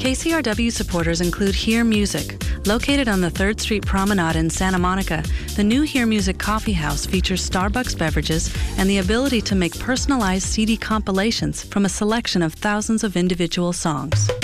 KCRW supporters include Hear Music. Located on the 3rd Street Promenade in Santa Monica, the new Hear Music Coffee House features Starbucks beverages and the ability to make personalized CD compilations from a selection of thousands of individual songs.